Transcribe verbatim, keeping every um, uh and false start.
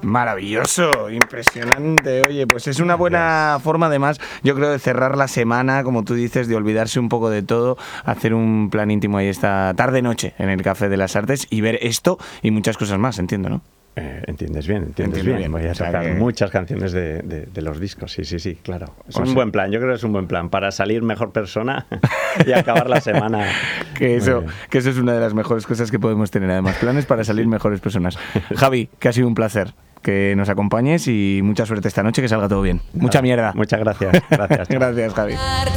Maravilloso, impresionante. Oye, pues es una buena forma además, yo creo, de cerrar la semana, como tú dices, de olvidarse un poco de todo, hacer un plan íntimo ahí esta tarde-noche en el Café de las Artes y ver esto y muchas cosas más, entiendo, ¿no? Eh, entiendes bien, entiendes Entiendo bien. bien. Voy a O sea tocar que- muchas canciones de, de, de los discos, sí, sí, sí, claro. Es O un sea- buen plan, yo creo que es un buen plan para salir mejor persona y acabar la semana. Que Muy eso, bien. que eso es una de las mejores cosas que podemos tener, además, planes para salir mejores personas. Javi, que ha sido un placer que nos acompañes y mucha suerte esta noche, que salga todo bien. Mucha mierda. Muchas gracias. Gracias. Chao. Gracias, Javi.